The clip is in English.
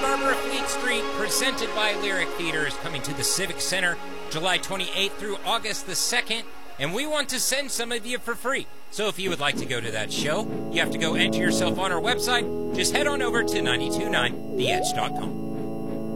Barber of Fleet Street, presented by Lyric Theater, is coming to the Civic Center July 28th through August the 2nd, and we want to send some of you for free. So if you would like to go to that show, you have to go enter yourself on our website. Just head on over to 929theedge.com.